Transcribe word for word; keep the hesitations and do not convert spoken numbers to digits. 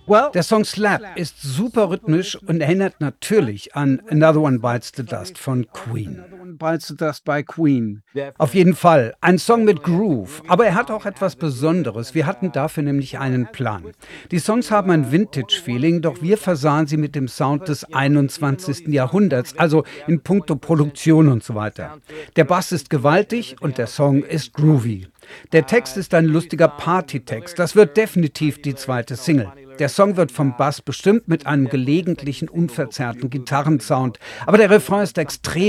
Der Song Slap ist super rhythmisch und erinnert natürlich an Another One Bites the Dust von Queen. Bites the Dust by Queen. Auf jeden Fall, ein Song mit Groove, aber er hat auch etwas Besonderes. Wir hatten dafür nämlich einen Plan. Die Songs haben ein Vintage-Feeling, doch wir versahen sie mit dem Sound des einundzwanzigsten Jahrhunderts, also in puncto Produktion und so weiter. Der Bass ist gewaltig und der Song ist groovy. Der Text ist ein lustiger Partytext, das wird definitiv die zweite Single. Der Song wird vom Bass bestimmt mit einem gelegentlichen unverzerrten Gitarrensound, aber der Refrain ist extrem